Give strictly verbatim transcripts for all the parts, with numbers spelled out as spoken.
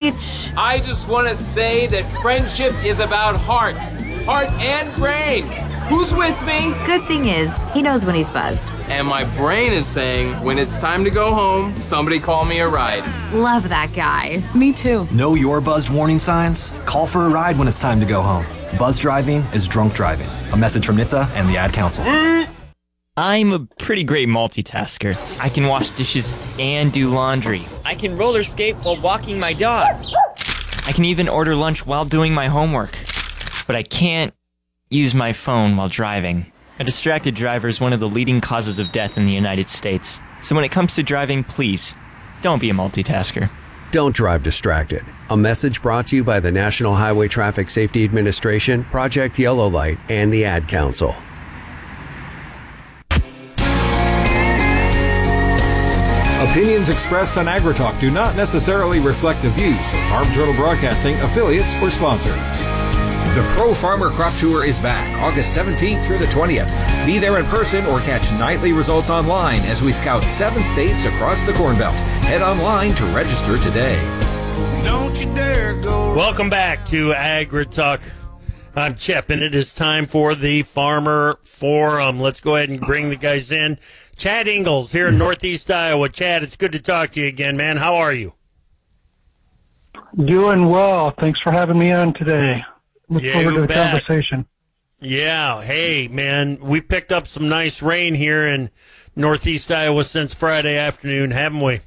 Preach. I just want to say that friendship is about heart. Heart and brain. Who's with me? Good thing is, he knows when he's buzzed. And my brain is saying, when it's time to go home, somebody call me a ride. Love that guy. Me too. Know your buzzed warning signs? Call for a ride when it's time to go home. Buzz driving is drunk driving. A message from N H T S A and the Ad Council. I'm a pretty great multitasker. I can wash dishes and do laundry. I can roller skate while walking my dog. I can even order lunch while doing my homework. But I can't use my phone while driving. A distracted driver is one of the leading causes of death in the United States. So when it comes to driving, please, don't be a multitasker. Don't drive distracted. A message brought to you by the National Highway Traffic Safety Administration, Project Yellow Light, and the Ad Council. Opinions expressed on AgriTalk do not necessarily reflect the views of Farm Journal Broadcasting, affiliates, or sponsors. The Pro Farmer Crop Tour is back August seventeenth through the twentieth. Be there in person or catch nightly results online as we scout seven states across the Corn Belt. Head online to register today. Don't you dare go. Welcome back to AgriTalk. I'm Chip, and it is time for the Farmer Forum. Let's go ahead and bring the guys in. Chad Ingles here in Northeast Iowa. Chad, it's good to talk to you again, man. How are you? Doing well. Thanks for having me on today. Look Yeah, forward you to the bet. conversation. Yeah. Hey, man, we picked up some nice rain here in Northeast Iowa since Friday afternoon, haven't we?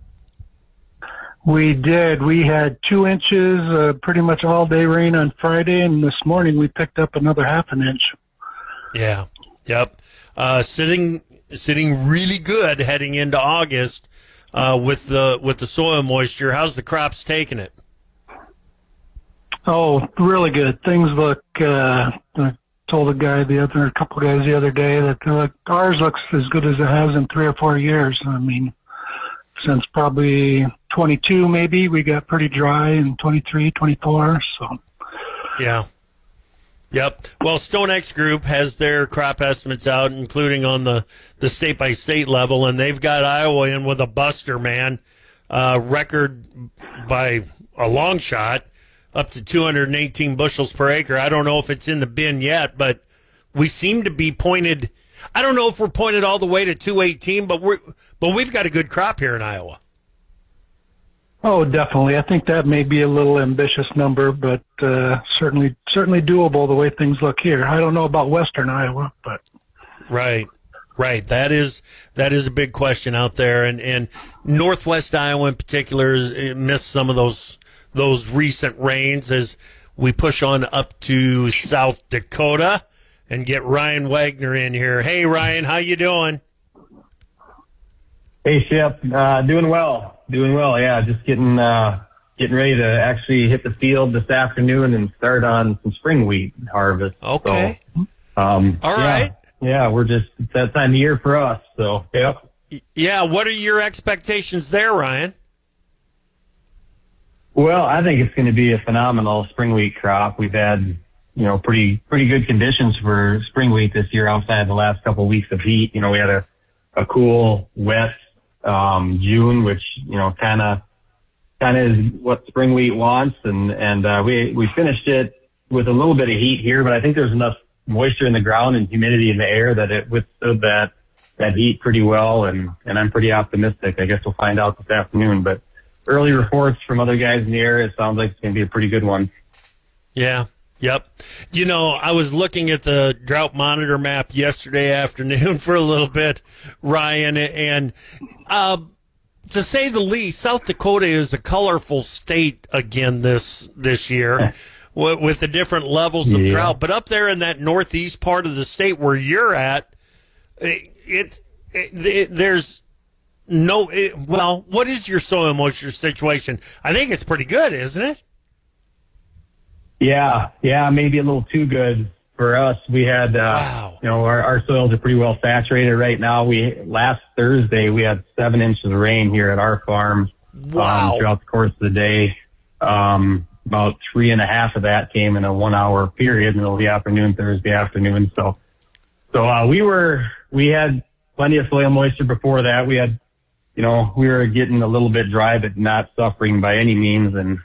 We did. We had two inches, uh, pretty much all day rain on Friday, and this morning we picked up another half an inch. Yeah. Yep. Uh, sitting sitting really good heading into August uh, with the with the soil moisture. How's the crops taking it? Oh, really good. Things look. Uh, I told a guy the other, a couple guys the other day that they're like, ours looks as good as it has in three or four years. I mean, since probably twenty-two, maybe we got pretty dry in twenty-three, twenty-four. So. Yeah. Yep. Well, StoneX Group has their crop estimates out, including on the, the state-by-state level, and they've got Iowa in with a buster, man. Uh, record by a long shot, up to two hundred eighteen bushels per acre. I don't know if it's in the bin yet, but we seem to be pointed. I don't know if we're pointed all the way to two eighteen, but we're but we've got a good crop here in Iowa. Oh, definitely. I think that may be a little ambitious number, but uh, certainly certainly doable the way things look here. I don't know about Western Iowa, but right, right. That is that is a big question out there, and and Northwest Iowa in particular has missed some of those those recent rains as we push on up to South Dakota and get Ryan Wagner in here. Hey, Ryan, how you doing? Hey, Chip. Uh, doing well. Doing well, yeah. Just getting uh, getting ready to actually hit the field this afternoon and start on some spring wheat harvest. Okay. So, um, All yeah, right. Yeah, we're just, it's that time of year for us, so, yep. Yeah, what are your expectations there, Ryan? Well, I think it's going to be a phenomenal spring wheat crop. We've had, you know, pretty pretty good conditions for spring wheat this year outside the last couple of weeks of heat. You know, we had a, a cool, wet um, June, which, you know, kind of kind of is what spring wheat wants. And, and uh, we, we finished it with a little bit of heat here, but I think there's enough moisture in the ground and humidity in the air that it withstood that, that heat pretty well. And, and I'm pretty optimistic. I guess we'll find out this afternoon, but early reports from other guys in the area, it sounds like it's going to be a pretty good one. Yeah. Yep. You know, I was looking at the drought monitor map yesterday afternoon for a little bit, Ryan, and uh, to say the least, South Dakota is a colorful state again this this year with, with the different levels of Yeah. drought. But up there in that northeast part of the state where you're at, it, it, it there's no, it, well, what is your soil moisture situation? I think it's pretty good, isn't it? Yeah, yeah, maybe a little too good for us. We had, uh, Wow. you know, our, our soils are pretty well saturated right now. We last Thursday we had seven inches of rain here at our farm Wow. um, throughout the course of the day. Um, about three and a half of that came in a one-hour period, middle of the afternoon, Thursday afternoon. So, so uh, we were we had plenty of soil moisture before that. We had, you know, we were getting a little bit dry, but not suffering by any means. And